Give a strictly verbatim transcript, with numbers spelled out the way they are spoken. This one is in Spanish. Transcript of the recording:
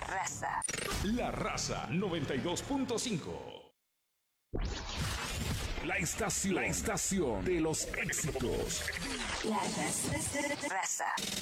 Raza. La Raza noventa y dos punto cinco. La estación, la estación de los éxitos. La Raza. Raza.